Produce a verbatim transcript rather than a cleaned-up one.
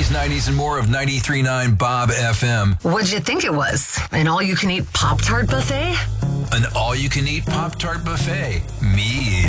eighties, nineties, and more of ninety-three point nine Bob F M. What'd you think it was? An all-you-can-eat Pop-Tart buffet? An all-you-can-eat Pop-Tart buffet. Me